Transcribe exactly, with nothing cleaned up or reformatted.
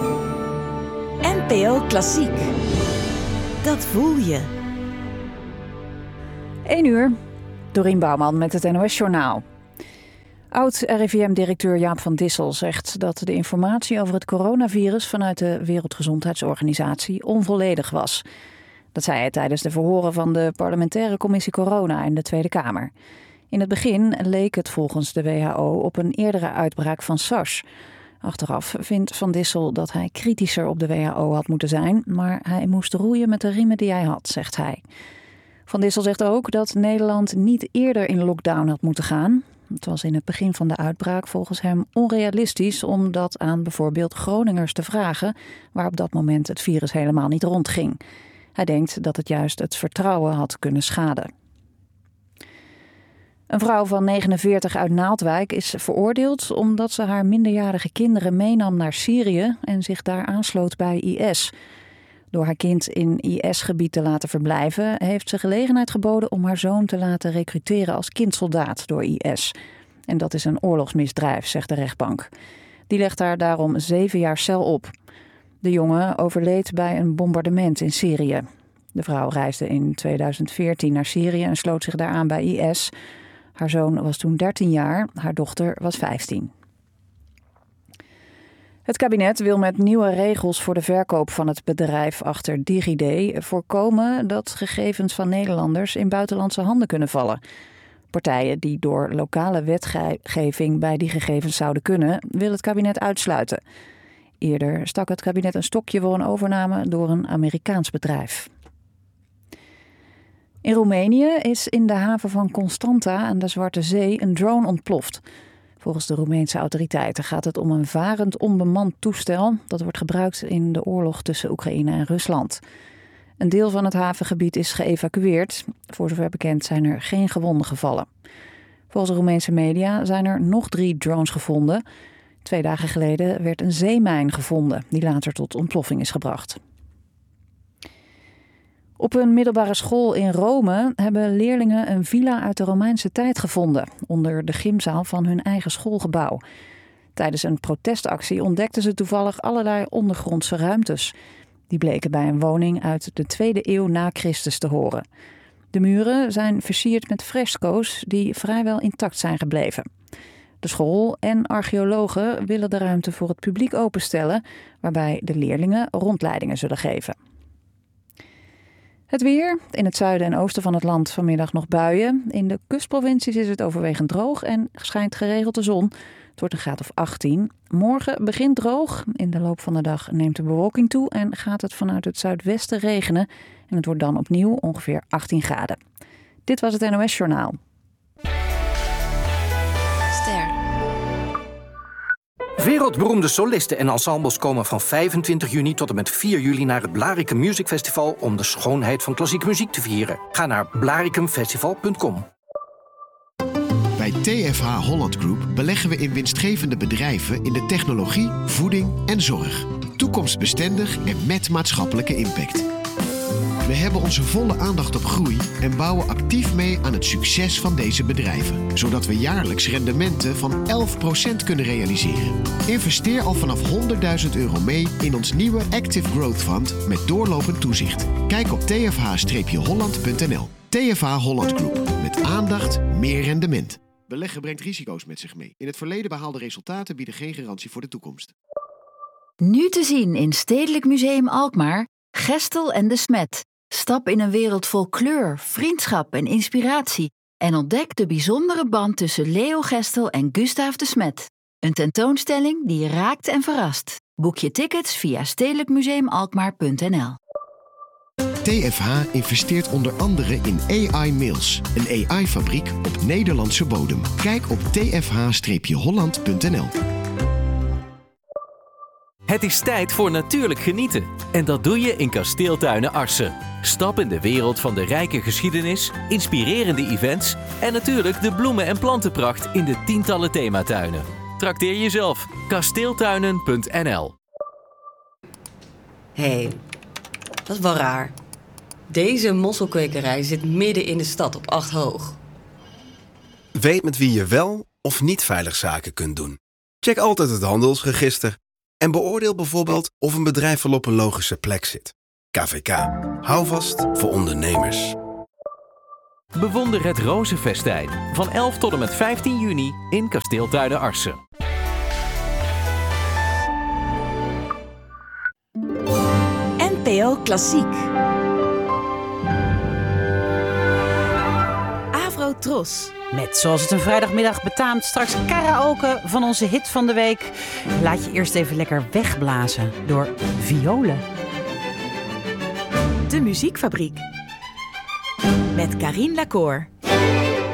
N P O Klassiek. Dat voel je. één uur. Dorien Bouwman met het N O S-journaal. Oud-R I V M-directeur Jaap van Dissel zegt dat de informatie over het coronavirus vanuit de Wereldgezondheidsorganisatie onvolledig was. Dat zei hij tijdens de verhoren van de parlementaire commissie Corona in de Tweede Kamer. In het begin leek het volgens de W H O op een eerdere uitbraak van SARS. Achteraf vindt Van Dissel dat hij kritischer op de W H O had moeten zijn, maar hij moest roeien met de riemen die hij had, zegt hij. Van Dissel zegt ook dat Nederland niet eerder in lockdown had moeten gaan. Het was in het begin van de uitbraak volgens hem onrealistisch om dat aan bijvoorbeeld Groningers te vragen, waar op dat moment het virus helemaal niet rondging. Hij denkt dat het juist het vertrouwen had kunnen schaden. Een vrouw van negenenveertig uit Naaldwijk is veroordeeld omdat ze haar minderjarige kinderen meenam naar Syrië en zich daar aansloot bij I S. Door haar kind in I S-gebied te laten verblijven, heeft ze gelegenheid geboden om haar zoon te laten recruteren als kindsoldaat door I S. En dat is een oorlogsmisdrijf, zegt de rechtbank. Die legt haar daarom zeven jaar cel op. De jongen overleed bij een bombardement in Syrië. De vrouw reisde in tweeduizend veertien naar Syrië en sloot zich daar aan bij I S. Haar zoon was toen dertien jaar, haar dochter was vijftien. Het kabinet wil met nieuwe regels voor de verkoop van het bedrijf achter DigiD voorkomen dat gegevens van Nederlanders in buitenlandse handen kunnen vallen. Partijen die door lokale wetgeving bij die gegevens zouden kunnen, wil het kabinet uitsluiten. Eerder stak het kabinet een stokje voor een overname door een Amerikaans bedrijf. In Roemenië is in de haven van Constanta aan de Zwarte Zee een drone ontploft. Volgens de Roemeense autoriteiten gaat het om een varend onbemand toestel dat wordt gebruikt in de oorlog tussen Oekraïne en Rusland. Een deel van het havengebied is geëvacueerd. Voor zover bekend zijn er geen gewonden gevallen. Volgens de Roemeense media zijn er nog drie drones gevonden. Twee dagen geleden werd een zeemijn gevonden die later tot ontploffing is gebracht. Op een middelbare school in Rome hebben leerlingen een villa uit de Romeinse tijd gevonden, onder de gymzaal van hun eigen schoolgebouw. Tijdens een protestactie ontdekten ze toevallig allerlei ondergrondse ruimtes. Die bleken bij een woning uit de tweede eeuw na Christus te horen. De muren zijn versierd met fresco's die vrijwel intact zijn gebleven. De school en archeologen willen de ruimte voor het publiek openstellen, waarbij de leerlingen rondleidingen zullen geven. Het weer. In het zuiden en oosten van het land vanmiddag nog buien. In de kustprovincies is het overwegend droog en schijnt geregeld de zon. Het wordt een graad of achttien. Morgen begint droog. In de loop van de dag neemt de bewolking toe en gaat het vanuit het zuidwesten regenen. En het wordt dan opnieuw ongeveer achttien graden. Dit was het N O S-journaal. Ster. Wereldberoemde solisten en ensembles komen van vijfentwintig juni tot en met vier juli naar het Blaricum Music Festival om de schoonheid van klassieke muziek te vieren. Ga naar blaricum festival punt com. Bij T F H Holland Group beleggen we in winstgevende bedrijven in de technologie, voeding en zorg. Toekomstbestendig en met maatschappelijke impact. We hebben onze volle aandacht op groei en bouwen actief mee aan het succes van deze bedrijven. Zodat we jaarlijks rendementen van elf procent kunnen realiseren. Investeer al vanaf honderdduizend euro mee in ons nieuwe Active Growth Fund met doorlopend toezicht. Kijk op t f h holland punt n l. T F H Holland Group. Met aandacht, meer rendement. Beleggen brengt risico's met zich mee. In het verleden behaalde resultaten bieden geen garantie voor de toekomst. Nu te zien in Stedelijk Museum Alkmaar, Gestel en de Smet. Stap in een wereld vol kleur, vriendschap en inspiratie en ontdek de bijzondere band tussen Leo Gestel en Gustaaf de Smet. Een tentoonstelling die je raakt en verrast. Boek je tickets via stedelijk museum alkmaar punt n l. T F H investeert onder andere in A I Mills, een A I-fabriek op Nederlandse bodem. Kijk op t f h holland punt n l. Het is tijd voor natuurlijk genieten. En dat doe je in Kasteeltuinen Arsen. Stap in de wereld van de rijke geschiedenis, inspirerende events en natuurlijk de bloemen- en plantenpracht in de tientallen thematuinen. Trakteer jezelf. kasteeltuinen punt n l. Hé, hey, dat is wel raar. Deze mosselkwekerij zit midden in de stad op acht hoog. Weet met wie je wel of niet veilig zaken kunt doen. Check altijd het handelsregister. En beoordeel bijvoorbeeld of een bedrijf wel op een logische plek zit. K V K. Hou vast voor ondernemers. Bewonder het Rozenfestijn van elf tot en met vijftien juni in Kasteeltuinen Arcen. N P O Klassiek. Avro Tros. Met, zoals het een vrijdagmiddag betaamt, straks karaoke van onze hit van de week. Laat je eerst even lekker wegblazen door violen. De Muziekfabriek. Met Carien Lacour.